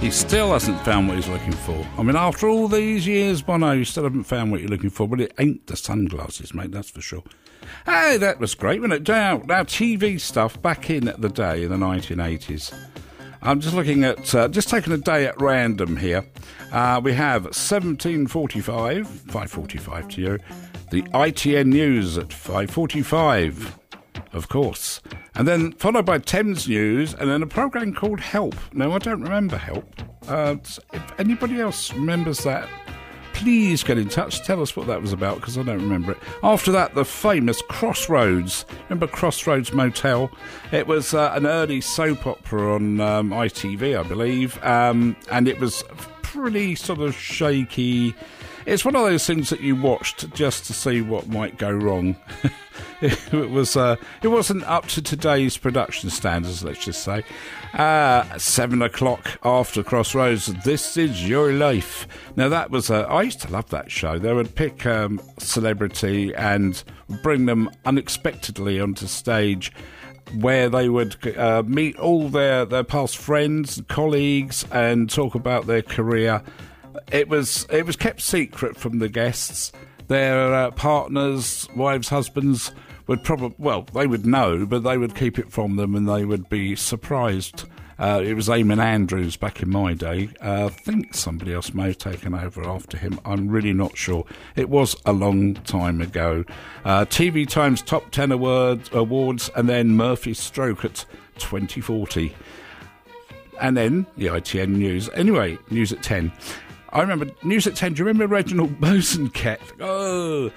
He still hasn't found what he's looking for. I mean, after all these years, Bono, you still haven't found what you're looking for, but it ain't the sunglasses, mate, that's for sure. Hey, that was great, wasn't it? Now, TV stuff back in the day, in the 1980s. I'm just looking at, just taking a day at random here. We have 17:45, 5:45 to you, the ITN News at 5:45, of course. And then followed by Thames News, and then a programme called Help. Now, I don't remember Help. If anybody else remembers that, please get in touch. Tell us what that was about, because I don't remember it. After that, the famous Crossroads. Remember Crossroads Motel? It was an early soap opera on ITV, I believe, and it was pretty sort of shaky. It's one of those things that you watched just to see what might go wrong. It wasn't up to today's production standards, let's just say. 7 o'clock after Crossroads, This Is Your Life. Now that was I used to love that show. They would pick celebrity and bring them unexpectedly onto stage, where they would meet all their past friends, colleagues, and talk about their career. It was kept secret from the guests. Their partners, wives, husbands would they would know, but they would keep it from them, and they would be surprised. It was Eamon Andrews back in my day. I think somebody else may have taken over after him. I'm really not sure. It was a long time ago. TV Times Top 10 Awards, and then Murphy's Stroke at 2040. And then the ITN News. Anyway, News at 10. I remember News at 10. Do you remember Reginald Bosanquet? Oh,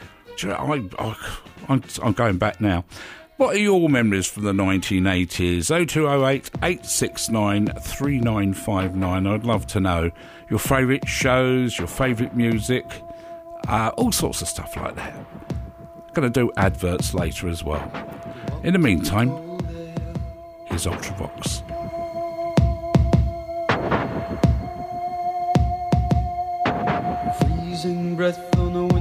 I'm going back now. What are your memories from the 1980s? 0208 869 3959. I'd love to know your favourite shows, your favourite music, all sorts of stuff like that. Going to do adverts later as well. In the meantime, here's Ultravox. Freezing breath on the wind.